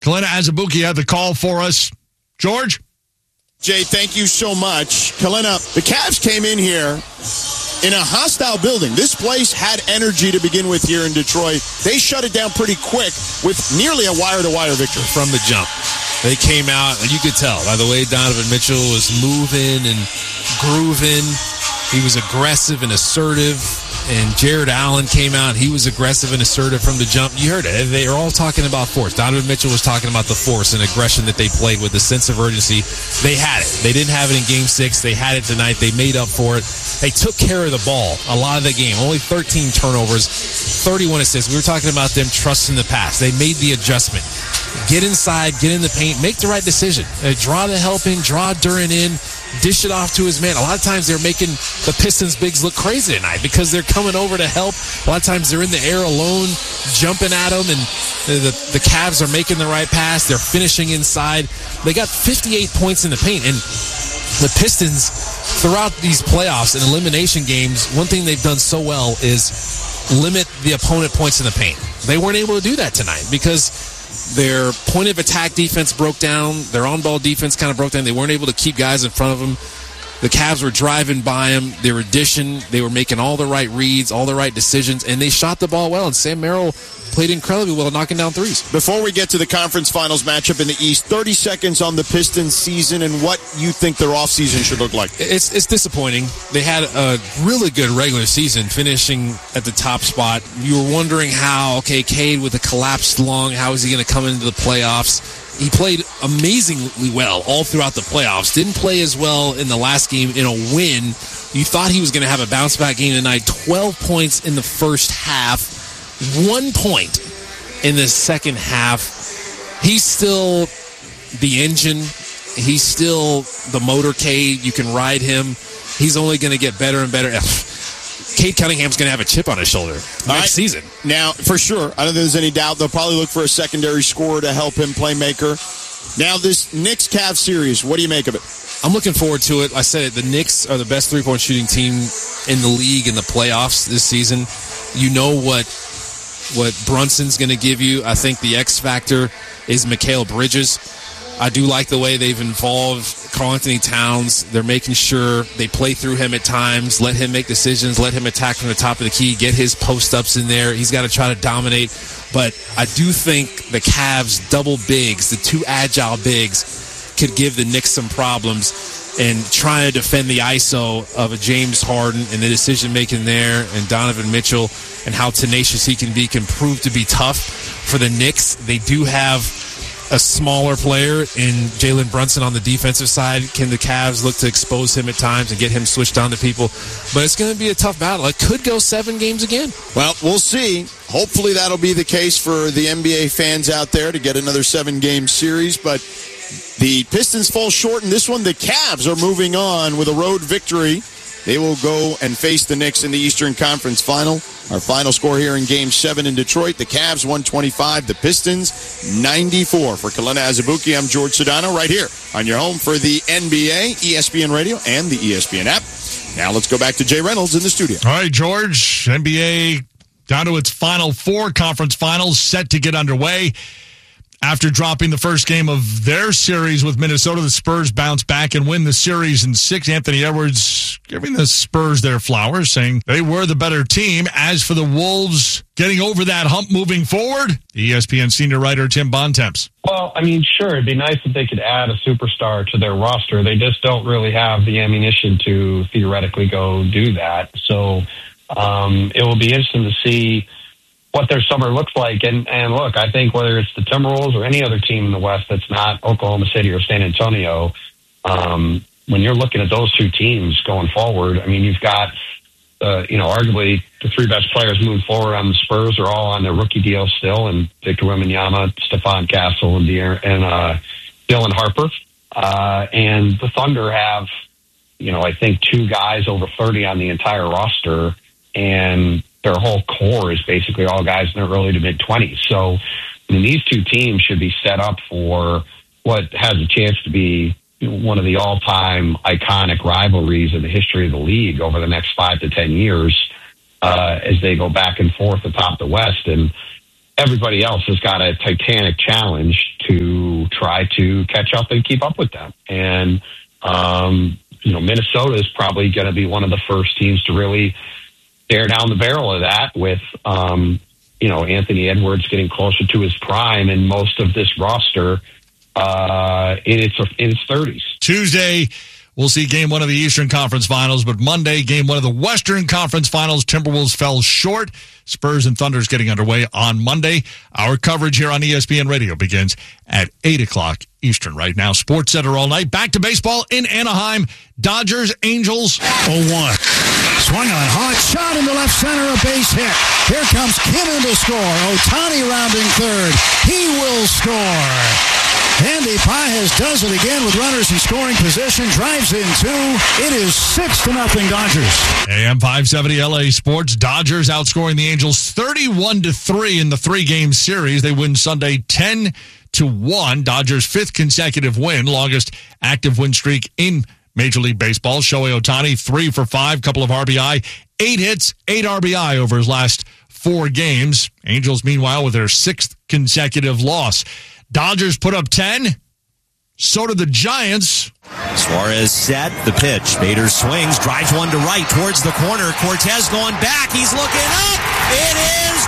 Kalena Azubuike had the call for us. George? Jay, thank you so much. Kalena, the Cavs came in here in a hostile building. This place had energy to begin with here in Detroit. They shut it down pretty quick with nearly a wire-to-wire victory. From the jump. They came out, and you could tell by the way Donovan Mitchell was moving and grooving. He was aggressive and assertive. And Jared Allen came out. He was aggressive and assertive from the jump. You heard it. They were all talking about force. Donovan Mitchell was talking about the force and aggression that they played with, the sense of urgency. They had it. They didn't have it in Game 6. They had it tonight. They made up for it. They took care of the ball a lot of the game. Only 13 turnovers, 31 assists. We were talking about them trusting the pass. They made the adjustment. Get inside, get in the paint, make the right decision. Draw the help in, draw Duren in, dish it off to his man. A lot of times they're making the Pistons bigs look crazy tonight because they're coming over to help. A lot of times they're in the air alone, jumping at them, and the Cavs are making the right pass. They're finishing inside. They got 58 points in the paint, and the Pistons, throughout these playoffs and elimination games, one thing they've done so well is limit the opponent points in the paint. They weren't able to do that tonight because their point of attack defense broke down. Their on-ball defense kind of broke down. They weren't able to keep guys in front of them. The Cavs were driving by them. They were dishing. They were making all the right reads, all the right decisions, and they shot the ball well. And Sam Merrill played incredibly well, knocking down threes. Before we get to the conference finals matchup in the East, 30 seconds on the Pistons season and what you think their offseason should look like. It's disappointing. They had a really good regular season, finishing at the top spot. You were wondering how, Cade with a collapsed lung, how is he going to come into the playoffs? He played amazingly well all throughout the playoffs. Didn't play as well in the last game in a win. You thought he was going to have a bounce-back game tonight. 12 points in the first half. 1 point in the second half. He's still the engine. He's still the motorcade. You can ride him. He's only going to get better and better. Cade Cunningham's going to have a chip on his shoulder next season. Now, for sure, I don't think there's any doubt. They'll probably look for a secondary scorer to help him, playmaker. Now, this Knicks-Cavs series, what do you make of it? I'm looking forward to it. I said it. The Knicks are the best three-point shooting team in the league in the playoffs this season. You know what Brunson's going to give you. I think the X factor is Mikal Bridges. I do like the way they've involved Karl-Anthony Towns. They're making sure they play through him at times, let him make decisions, let him attack from the top of the key, get his post-ups in there. He's got to try to dominate. But I do think the Cavs' double bigs, the two agile bigs, could give the Knicks some problems. And trying to defend the ISO of a James Harden and the decision-making there and Donovan Mitchell and how tenacious he can prove to be tough for the Knicks. They do have a smaller player in Jalen Brunson on the defensive side. Can the Cavs look to expose him at times and get him switched on to people? But it's going to be a tough battle. It could go 7 games again. Well, we'll see. Hopefully that'll be the case for the NBA fans out there to get another 7-game series. But the Pistons fall short in this one. The Cavs are moving on with a road victory. They will go and face the Knicks in the Eastern Conference Final. Our final score here in Game 7 in Detroit, the Cavs 125, the Pistons 94. For Kalena Azubuike, I'm George Sedano right here on your home for the NBA, ESPN Radio, and the ESPN app. Now let's go back to Jay Reynolds in the studio. All right, George, NBA down to its final 4 conference finals set to get underway. After dropping the first game of their series with Minnesota, the Spurs bounce back and win the series in 6. Anthony Edwards giving the Spurs their flowers, saying they were the better team. As for the Wolves getting over that hump moving forward, ESPN senior writer Tim Bontemps. Well, I mean, sure, it'd be nice if they could add a superstar to their roster. They just don't really have the ammunition to theoretically go do that. So it will be interesting to see what their summer looks like. And look, I think whether it's the Timberwolves or any other team in the West that's not Oklahoma City or San Antonio, when you're looking at those two teams going forward, I mean, you've got, arguably the 3 best players moving forward on the Spurs are all on their rookie deal still, and Victor Wembanyama, Stephon Castle, and Dylan Harper. And the Thunder have, I think 2 guys over 30 on the entire roster, and their whole core is basically all guys in their early to mid-20s. So, I mean, these 2 teams should be set up for what has a chance to be one of the all-time iconic rivalries in the history of the league over the next 5 to 10 years as they go back and forth atop the West. And everybody else has got a titanic challenge to try to catch up and keep up with them. And, Minnesota is probably going to be one of the first teams to really stare down the barrel of that with, Anthony Edwards getting closer to his prime and most of this roster in its 30s. Tuesday, we'll see Game 1 of the Eastern Conference Finals, but Monday, Game 1 of the Western Conference Finals. Timberwolves fell short. Spurs and Thunder's getting underway on Monday. Our coverage here on ESPN Radio begins at 8 o'clock Eastern right now. Sports Center all night. Back to baseball in Anaheim. Dodgers, Angels. 0-1. Swung on, hard shot into left center, a base hit. Here comes Kinnon to score. Ohtani rounding third. He will score. Andy Pages does it again with runners in scoring position. Drives in two. It is 6-0 Dodgers. AM 570 LA Sports. Dodgers outscoring the Angels 31-3 in the 3-game series. They win Sunday 10-1. Dodgers' 5th consecutive win, longest active win streak in Major League Baseball. Shohei Ohtani 3 for 5, couple of RBI, 8 hits, 8 RBI over his last 4 games. Angels, meanwhile, with their 6th consecutive loss. Dodgers put up 10. So did the Giants. Suarez set the pitch. Bader swings, drives one to right towards the corner. Cortez going back. He's looking up. It is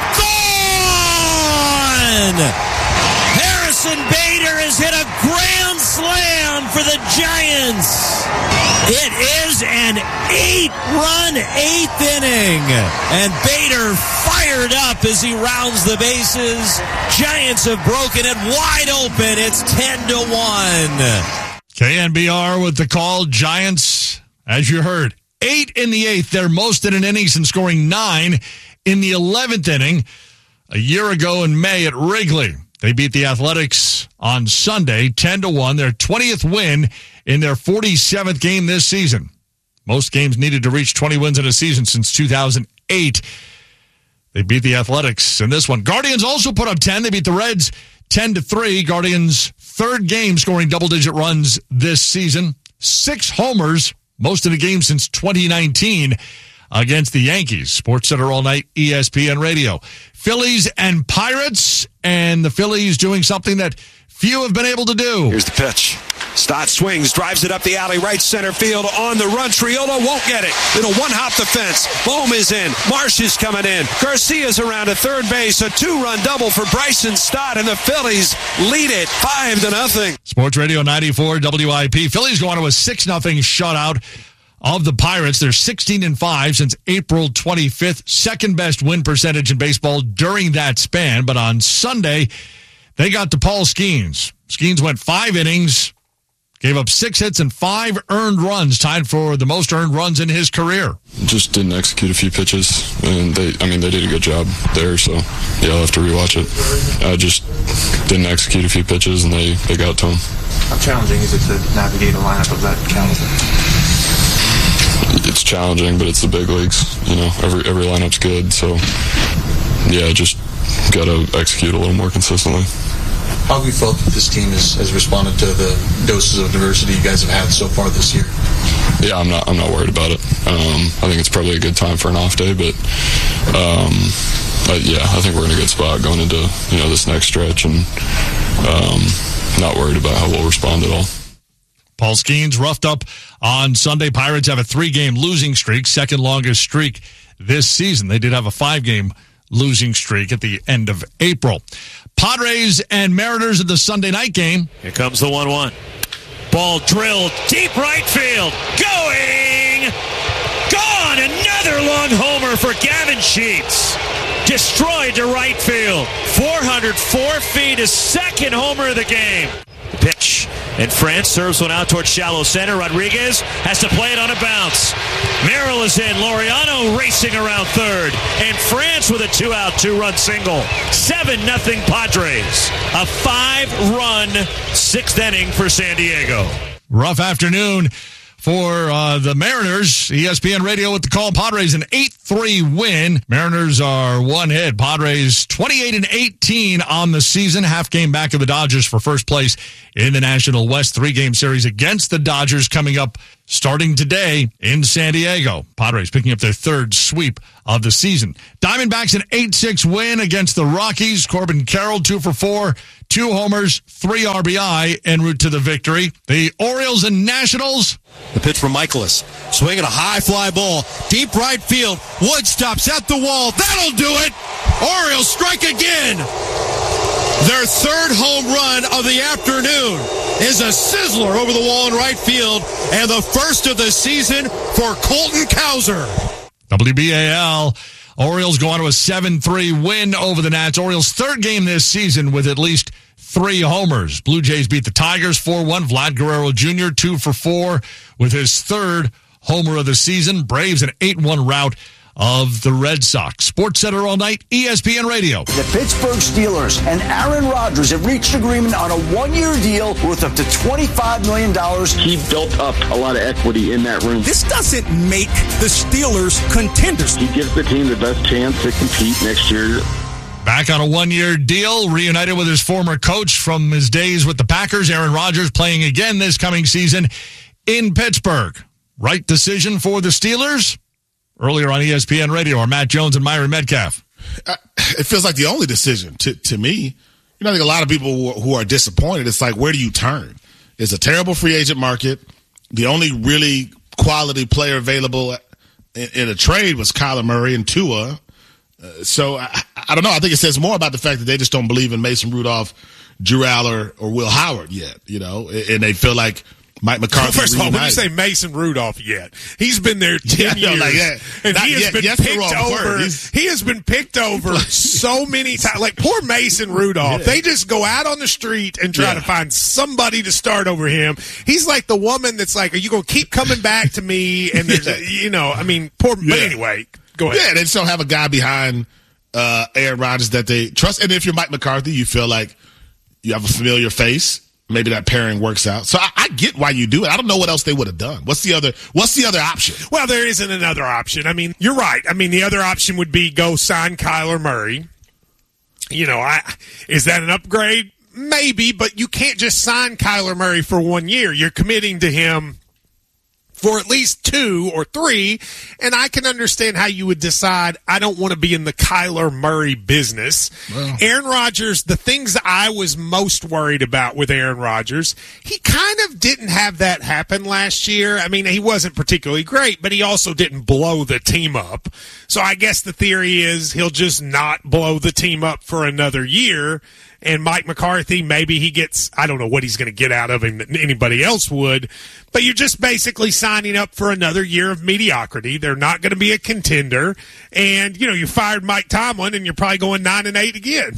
gone. Harrison Bader has hit a grand slam for the Giants. It is an 8-run 8th inning. And Bader fired up as he rounds the bases. Giants have broken it wide open. It's 10-1. KNBR with the call. Giants, as you heard, 8 in the 8th. They're most in an inning since scoring 9 in the 11th inning. A year ago in May at Wrigley, they beat the Athletics on Sunday 10-1. Their 20th win in their 47th game this season. Most games needed to reach 20 wins in a season since 2008. They beat the Athletics in this one. Guardians also put up 10. They beat the Reds 10-3. Guardians' 3rd game scoring double-digit runs this season. 6 homers, most of the game since 2019 against the Yankees. Sports Center all night, ESPN Radio. Phillies and Pirates, and the Phillies doing something that few have been able to do. Here's the pitch. Stott swings, drives it up the alley, right center field, on the run. Triolo won't get it. It'll one-hop the fence. Bohm is in. Marsh is coming in. Garcia's around at third base. A 2-run double for Bryson Stott, and the Phillies lead it 5-0. Sports Radio 94 WIP. Phillies go on to a 6-0 shutout of the Pirates. They're 16-5 since April 25th. Second best win percentage in baseball during that span. But on Sunday, they got to Paul Skeens. Skeens went 5 innings, gave up 6 hits and 5 earned runs, tied for the most earned runs in his career. Just didn't execute a few pitches, and they did a good job there, so yeah, I'll have to rewatch it. I just didn't execute a few pitches, and they got to him. How challenging is it to navigate a lineup of that caliber? It's challenging, but it's the big leagues. Every lineup's good, so yeah, just got to execute a little more consistently. How have you felt that this team has responded to the doses of diversity you guys have had so far this year? Yeah, I'm not worried about it. I think it's probably a good time for an off day, but yeah, I think we're in a good spot going into this next stretch, and not worried about how we'll respond at all. Paul Skeens roughed up on Sunday. Pirates have a 3-game losing streak, second longest streak this season. They did have a 5-game losing streak at the end of April. Padres and Mariners in the Sunday night game. Here comes the 1-1. Ball drilled deep right field. Going. Gone. Another long homer for Gavin Sheets. Destroyed to right field. 404 feet. His second homer of the game. The pitch. And France serves one out towards shallow center. Rodriguez has to play it on a bounce. Merrill is in. Laureano racing around third. And France with a 2-out, 2-run single. 7-0 Padres. A 5-run 6th inning for San Diego. Rough afternoon for the Mariners. ESPN Radio with the call. Padres an 8-3 win. Mariners are 1 hit. Padres 28-18 on the season. Half game back of the Dodgers for first place in the National West. 3-game series against the Dodgers coming up starting today in San Diego. Padres picking up their third sweep of the season. Diamondbacks an 8-6 win against the Rockies. Corbin Carroll 2 for 4, 2 homers, 3 RBI en route to the victory. The Orioles and Nationals. The pitch from Michaelis. Swinging a high fly ball. Deep right field. Wood stops at the wall. That'll do it. Orioles strike again. Their third home run of the afternoon is a sizzler over the wall in right field, and the first of the season for Colton Cowser. WBAL. Orioles go on to a 7-3 win over the Nats. Orioles' third game this season with at least 3 homers. Blue Jays beat the Tigers 4-1. Vlad Guerrero Jr. 2 for 4 with his third homer of the season. Braves an 8-1 rout of the Red Sox. Sports Center all night, ESPN Radio. The Pittsburgh Steelers and Aaron Rodgers have reached agreement on a 1-year deal worth up to $25 million. He built up a lot of equity in that room. This doesn't make the Steelers contenders. He gives the team the best chance to compete next year. Back on a 1-year deal, reunited with his former coach from his days with the Packers, Aaron Rodgers, playing again this coming season in Pittsburgh. Right decision for the Steelers? Earlier on ESPN Radio are Matt Jones and Myron Metcalf. It feels like the only decision to me. You know, I think a lot of people who are disappointed, it's like, where do you turn? It's a terrible free agent market. The only really quality player available in a trade was Kyler Murray and Tua. So I don't know. I think it says more about the fact that they just don't believe in Mason Rudolph, Drew Aller, or Will Howard yet, you know, and they feel like Mike McCarthy. First of all, when you say Mason Rudolph yet, he's been there 10 years. And he has been picked over. He has been picked over so many times. Like, poor Mason Rudolph. Yeah. They just go out on the street and try to find somebody to start over him. He's like the woman that's like, are you going to keep coming back to me? And there's, you know, I mean, poor, but anyway, go ahead. Yeah, they still have a guy behind Aaron Rodgers that they trust. And if you're Mike McCarthy, you feel like you have a familiar face. Maybe that pairing works out. So I get why you do it. I don't know what else they would have done. What's the other option? Well, there isn't another option. I mean, you're right. I mean, the other option would be go sign Kyler Murray. You know, is that an upgrade? Maybe, but you can't just sign Kyler Murray for 1 year. You're committing to him for at least 2 or 3, and I can understand how you would decide, I don't want to be in the Kyler Murray business. Well, Aaron Rodgers, the things I was most worried about with Aaron Rodgers, he kind of didn't have that happen last year. I mean, he wasn't particularly great, but he also didn't blow the team up. So I guess the theory is he'll just not blow the team up for another year. And Mike McCarthy, maybe he gets, I don't know what he's going to get out of him that anybody else would, but you're just basically signing up for another year of mediocrity. They're not going to be a contender. And, you know, you fired Mike Tomlin and you're probably going 9-8 again.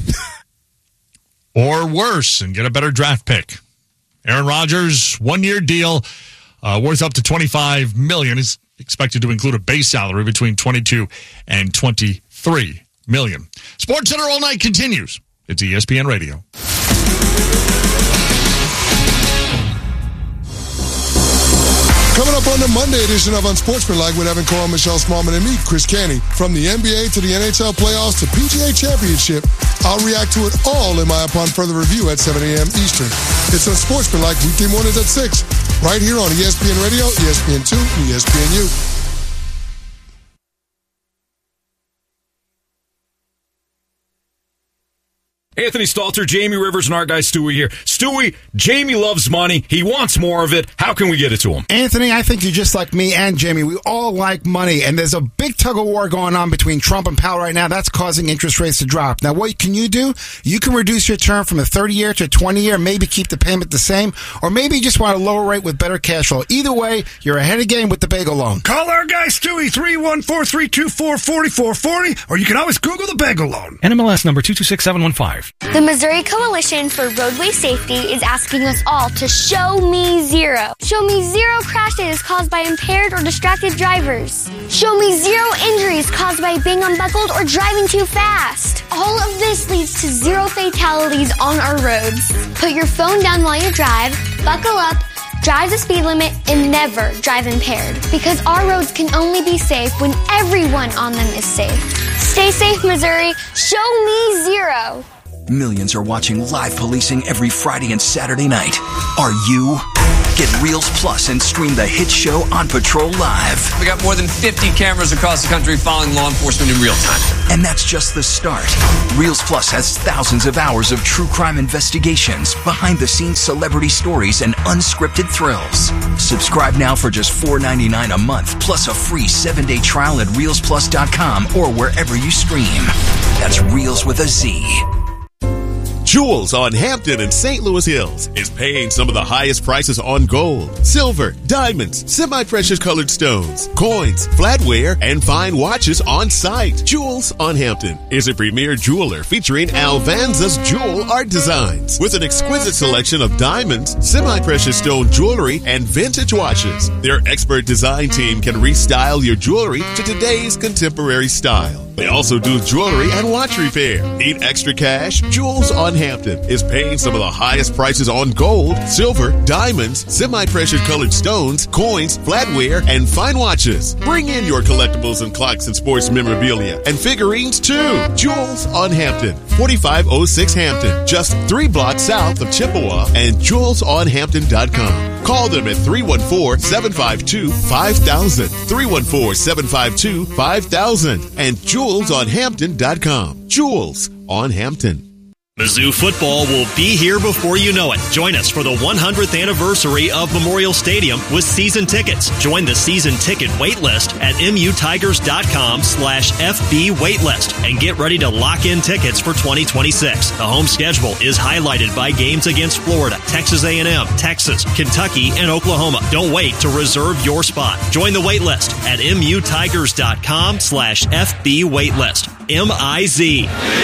Or worse, and get a better draft pick. Aaron Rodgers, 1-year deal, worth up to $25 million. Is expected to include a base salary between $22 and $23 million. Sports Center all night continues. It's ESPN Radio. Coming up on the Monday edition of Unsportsmanlike with Evan Coral, Michelle Smallman, and me, Chris Canty. From the NBA to the NHL playoffs to PGA Championship, I'll react to it all in my Upon Further Review at 7 a.m. Eastern. It's Unsportsmanlike weekday mornings at 6, right here on ESPN Radio, ESPN2, and ESPNU. Anthony Stalter, Jamie Rivers, and our guy Stewie here. Stewie, Jamie loves money. He wants more of it. How can we get it to him? Anthony, I think you're just like me and Jamie. We all like money, and there's a big tug-of-war going on between Trump and Powell right now. That's causing interest rates to drop. Now, what can you do? You can reduce your term from a 30-year to a 20-year, maybe keep the payment the same, or maybe you just want a lower rate with better cash flow. Either way, you're ahead of game with the Bagel Loan. Call our guy Stewie, 314-324-4440, or you can always Google the Bagel Loan. NMLS number 226715. The Missouri Coalition for Roadway Safety is asking us all to show me zero. Show me zero crashes caused by impaired or distracted drivers. Show me zero injuries caused by being unbuckled or driving too fast. All of this leads to zero fatalities on our roads. Put your phone down while you drive, buckle up, drive the speed limit, and never drive impaired. Because our roads can only be safe when everyone on them is safe. Stay safe, Missouri. Show me zero. Millions are watching live policing every Friday and Saturday night. Are you? Get Reels Plus and stream the hit show On Patrol live. We got more than 50 cameras across the country following law enforcement in real time. And that's just the start. Reels Plus has thousands of hours of true crime investigations, behind-the-scenes celebrity stories, and unscripted thrills. Subscribe now for just $4.99 a month, plus a free 7-day trial at ReelsPlus.com or wherever you stream. That's Reels with a Z. Jewels on Hampton and St. Louis Hills is paying some of the highest prices on gold, silver, diamonds, semi-precious colored stones, coins, flatware, and fine watches on site. Jewels on Hampton is a premier jeweler featuring Alvanza's jewel art designs with an exquisite selection of diamonds, semi-precious stone jewelry, and vintage watches. Their expert design team can restyle your jewelry to today's contemporary style. They also do jewelry and watch repair. Need extra cash? Jewels on Hampton is paying some of the highest prices on gold, silver, diamonds, semi-precious colored stones, coins, flatware, and fine watches. Bring in your collectibles and clocks and sports memorabilia and figurines too. Jewels on Hampton, 4506 Hampton, just 3 blocks south of Chippewa, and jewelsonhampton.com. Call them at 314-752-5000, 314-752-5000, and jewelsonhampton.com. Jewels on Hampton. Mizzou football will be here before you know it. Join us for the 100th anniversary of Memorial Stadium with season tickets. Join the season ticket waitlist at mutigers.com/FB waitlist and get ready to lock in tickets for 2026. The home schedule is highlighted by games against Florida, Texas A&M, Texas, Kentucky, and Oklahoma. Don't wait to reserve your spot. Join the waitlist at mutigers.com/FB waitlist. MIZ.